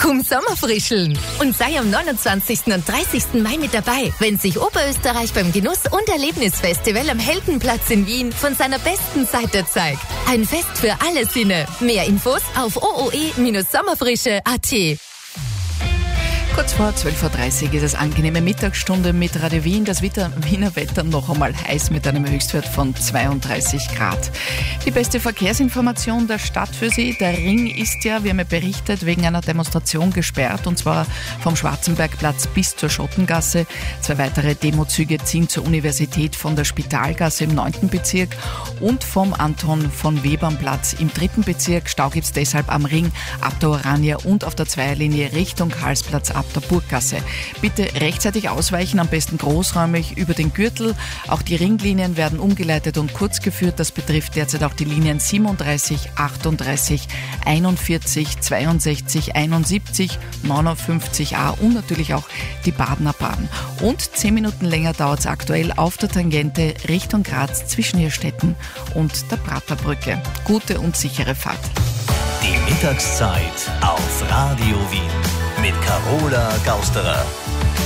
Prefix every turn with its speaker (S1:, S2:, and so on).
S1: Komm Sommerfrischeln und sei am 29. und 30. Mai mit dabei, wenn sich Oberösterreich beim Genuss- und Erlebnisfestival am Heldenplatz in Wien von seiner besten Seite zeigt. Ein Fest für alle Sinne. Mehr Infos auf ooe-sommerfrische.at.
S2: Kurz vor 12.30 Uhr ist es angenehme Mittagsstunde mit Radio Wien. Das Wiener Wetter noch einmal heiß mit einem Höchstwert von 32 Grad. Die beste Verkehrsinformation der Stadt für Sie. Der Ring ist ja, wir haben ja berichtet, wegen einer Demonstration gesperrt, und zwar vom Schwarzenbergplatz bis zur Schottengasse. 2 weitere Demozüge ziehen zur Universität von der Spitalgasse im 9. Bezirk und vom Anton von Webern-Platz im 3. Bezirk. Stau gibt's deshalb am Ring ab der Orania und auf der Zweierlinie Richtung Karlsplatz ab der Burggasse. Bitte rechtzeitig ausweichen, am besten großräumig über den Gürtel. Auch die Ringlinien werden umgeleitet und kurz geführt. Das betrifft derzeit auch die Linien 37, 38, 41, 62, 71, 59a und natürlich auch die Badener Bahn. Und 10 Minuten länger dauert es aktuell auf der Tangente Richtung Graz zwischen Hirstetten und der Praterbrücke. Gute und sichere Fahrt.
S3: Die Mittagszeit auf Radio Wien mit Carola Gausterer.